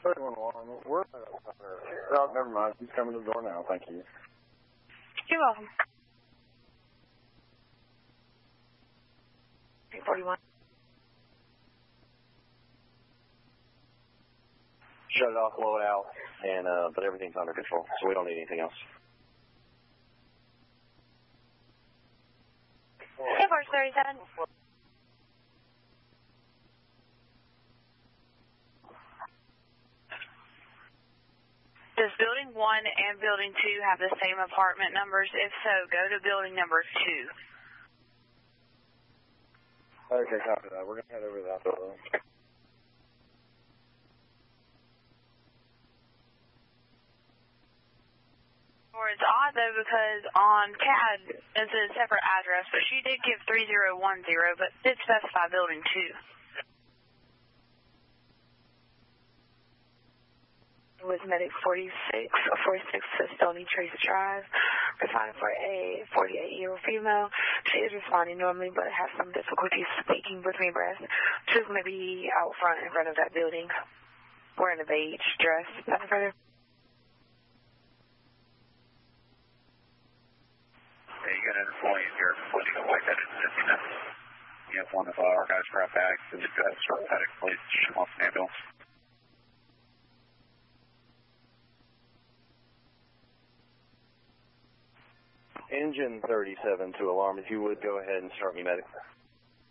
311. We're oh, never mind. He's coming to the door now. Thank you. You're welcome. 341. Shut it off, blow it out, and but everything's under control, so we don't need anything else. Air Force 37. Does Building 1 and Building 2 have the same apartment numbers? If so, go to Building number 2. Okay, copy that. We're going to head over to that building. Or it's odd, though, because on CAD, it's a separate address, but she did give 3010, but did specify Building 2. With Medic 46 to Stony Trace Drive, responding for a 48-year-old female. She is responding normally, but has some difficulty speaking between breaths. Truth may be out front in front of that building, wearing a beige dress. Nothing further. You got an employee here, putting a white headed incident. You have one of our guys for FX, and you've got a medic, please, she wants an ambulance. Engine 37 to alarm. If you would, go ahead and start me medic.